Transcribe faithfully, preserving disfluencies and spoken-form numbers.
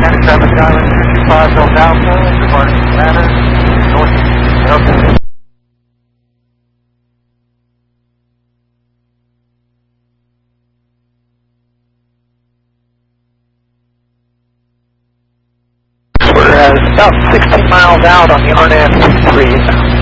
ninety-seven Charlie, fifty-five Delta Alpha, departing Savannah, northeast. Okay. We're uh, about sixty miles out on the R N A V three.